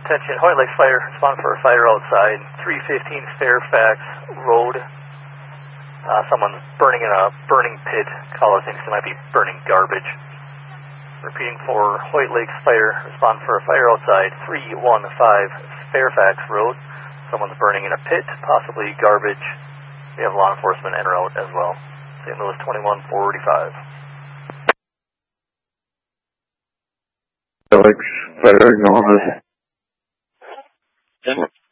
Attention, Hoyt Lakes Fire, respond for a fire outside, 315 Fairfax Road. Someone's burning in a burning pit. Caller thinks they might be burning garbage. Repeating for Hoyt Lakes Fire, respond for a fire outside, 315 Fairfax Road. Someone's burning in a pit, possibly garbage. We have law enforcement en route as well. St. Louis 2145. Alex, fire acknowledged.